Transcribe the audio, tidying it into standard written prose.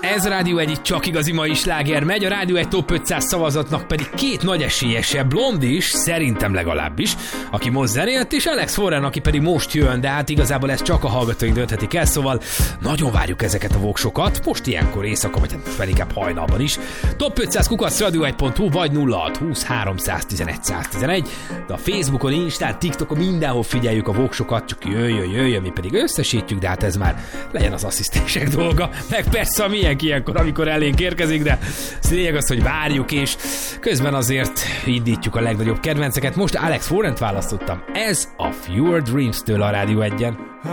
Ez a Rádió 1 csak igazi mai sláger megy, a Rádió 1 Top 500 szavazatnak pedig két nagy esélyese, Blond is, szerintem legalábbis, aki most zenélt, és Alex Warren, aki pedig most jön, de hát igazából ez csak a hallgatóink dönthetik el, szóval nagyon várjuk ezeket a voksokat, most ilyenkor éjszaka, vagy hát fel inkább hajnalban is. Top 500 @radio1.hu vagy 0620 311 111, de a Facebookon, Instán, TikTokon mindenhol figyeljük a voksokat, csak jöjjön, mi pedig összesítjük, de hát ez már legyen az asszisztensek dolga, meg persze a miénk ilyenkor, amikor elénk érkezik, de lényeg az, hogy várjuk, és közben azért indítjuk a legnagyobb kedvenceket. Most Alex Warrent választottam, ez a Fewer Dreams-től a Rádió 1-en.